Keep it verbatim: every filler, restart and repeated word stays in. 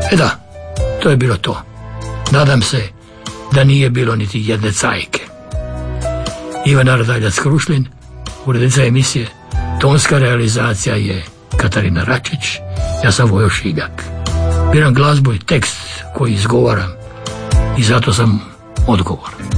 E da, to je bilo to. Nadam se da nije bilo niti jedne cajke. Ivan Ardaljac Krušlin, urednica emisije, tonska realizacija je Katarina Račić, ja sam Vojo Šiljak. Biram glazbu i tekst koji izgovaram i zato sam odgovoran.